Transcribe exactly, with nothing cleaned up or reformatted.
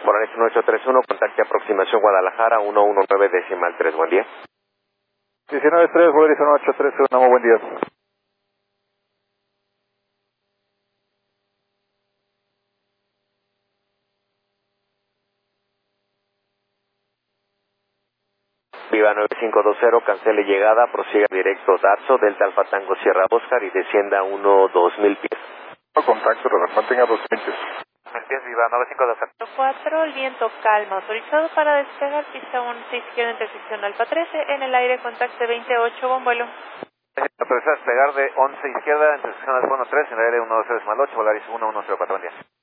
Volaris uno ocho tres uno, contacte aproximación Guadalajara uno uno nueve decimal tres, buen día. diecinueve tres, Volaris uno ocho tres uno, muy buen día. Viva nueve cinco dos cero, cancele llegada, prosiga directo Darzo, Delta Alfa Tango Sierra Oscar y descienda uno dos mil pies. Contacto, mantenga dos mil pies. mil pies, Viva nueve cinco dos cero. cuatro, el viento calma, autorizado para despegar, pista once izquierda en sección Alfa trece, en el aire contacte veintiocho, buen vuelo. Autorizado a despegar de once izquierda en sección Alfa uno tres, en el aire uno dos tres más ocho, Volaris uno uno cero cuatro, buen día.